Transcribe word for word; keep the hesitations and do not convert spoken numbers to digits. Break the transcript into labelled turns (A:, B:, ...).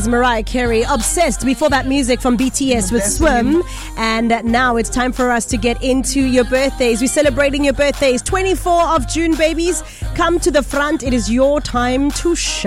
A: Mariah Carey, Obsessed. Before that, music from B T S with Swim. And now it's time for us to get into your birthdays. We're celebrating your birthdays. twenty-fourth of June, babies. Come to the front. It is your time to shine.